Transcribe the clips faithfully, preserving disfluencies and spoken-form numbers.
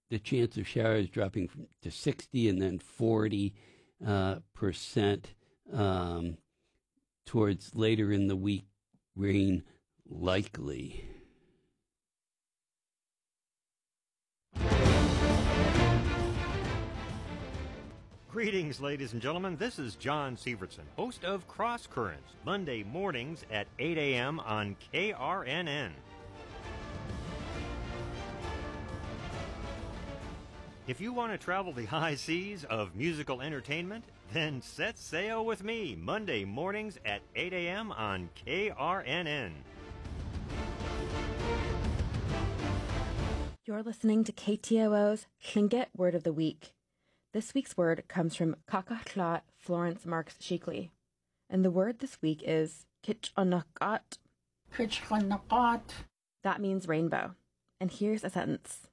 the chance of showers dropping from, to sixty and then forty uh, percent um, towards later in the week. Rain likely. Greetings, ladies and gentlemen. This is John Severson, host of Cross Currents, Monday mornings at eight a.m. on K R N N. If you want to travel the high seas of musical entertainment, then set sail with me Monday mornings at eight a.m. on K R N N. You're listening to K T O O's Tlingit Word of the Week. This week's word comes from Kakachlat Florence Marks Sheikley. And the word this week is Kitchanakat. Kitchanakat. That means rainbow. And here's a sentence.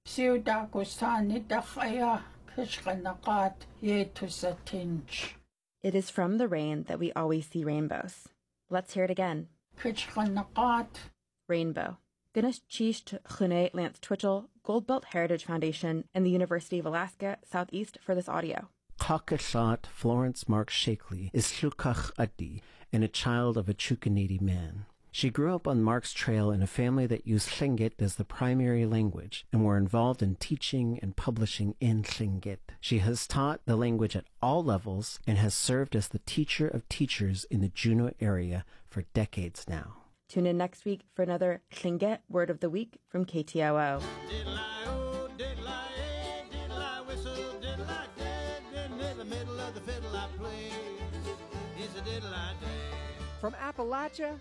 It is from the rain that we always see rainbows. Let's hear it again. Rainbow. Guinness Chish to Chune Lance Twitchell, Goldbelt Heritage Foundation, and the University of Alaska Southeast for this audio. Kakachlat Florence Marks Sheikley is Tlukach Addi and a child of a Chukanidi man. She grew up on Mark's Trail in a family that used Tlingit as the primary language and were involved in teaching and publishing in Tlingit. She has taught the language at all levels and has served as the teacher of teachers in the Juneau area for decades now. Tune in next week for another Tlingit Word of the Week from K T O O. From Appalachia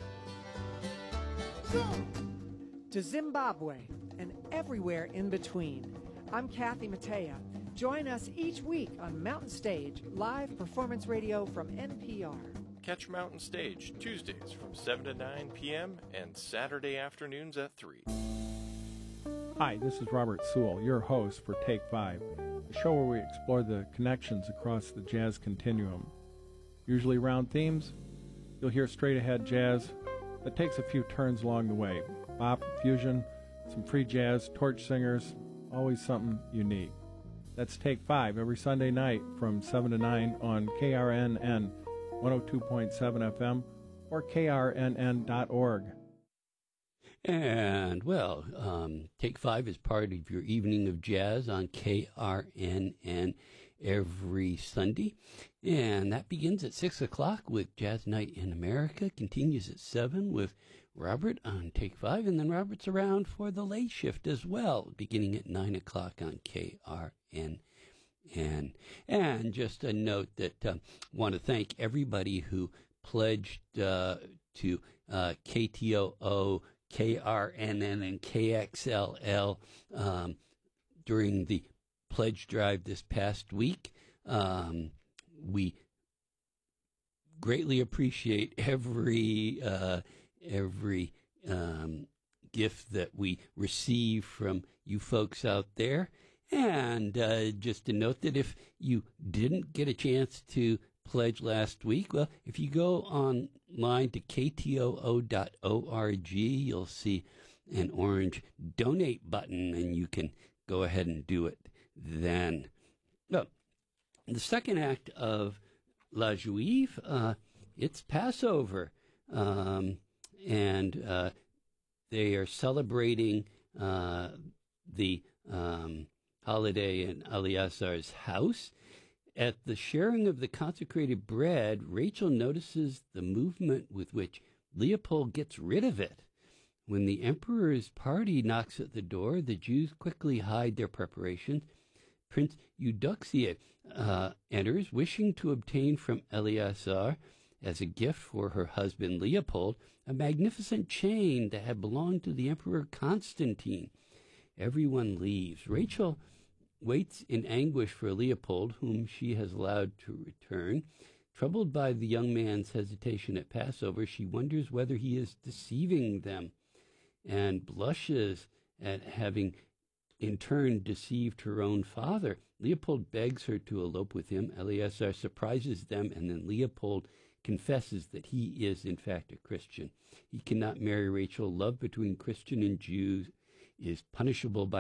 to Zimbabwe and everywhere in between, I'm Kathy Mattea. Join us each week on Mountain Stage, live performance radio from N P R. Catch Mountain Stage Tuesdays from seven to nine p.m. and Saturday afternoons at three. Hi, this is Robert Sewell, your host for Take Five, a show where we explore the connections across the jazz continuum. Usually around themes, you'll hear straight-ahead jazz that takes a few turns along the way. Bop, fusion, some free jazz, torch singers, always something unique. That's Take Five every Sunday night from seven to nine on K R N N one oh two point seven F M or K R N N dot org. And, well, um, Take Five is part of your evening of jazz on K R N N every Sunday. And that begins at six o'clock with Jazz Night in America, continues at seven with Robert on Take Five, and then Robert's around for the late shift as well, beginning at nine o'clock on K R N N. And just a note that I uh, want to thank everybody who pledged uh, to uh, K T O O, K R N N, and K X L L um, during the pledge drive this past week. Um, we greatly appreciate every uh, every um, gift that we receive from you folks out there. And uh, just to note that if you didn't get a chance to pledge last week, well, if you go online to K T O O dot org, you'll see an orange donate button, and you can go ahead and do it then. Well, the second act of La Juive, uh, it's Passover, um, and uh, they are celebrating uh, the um, holiday in Eleazar's house. At the sharing of the consecrated bread, Rachel notices the movement with which Leopold gets rid of it. When the emperor's party knocks at the door, the Jews quickly hide their preparations. Prince Eudoxia uh, enters, wishing to obtain from Eleazar, as a gift for her husband Leopold, a magnificent chain that had belonged to the Emperor Constantine. Everyone leaves. Rachel waits in anguish for Leopold, whom she has allowed to return. Troubled by the young man's hesitation at Passover, she wonders whether he is deceiving them, and blushes at having in turn deceived her own father. Leopold begs her to elope with him. Eleazar surprises them, and then Leopold confesses that he is in fact a Christian. He cannot marry Rachel. Love between Christian and Jews is punishable by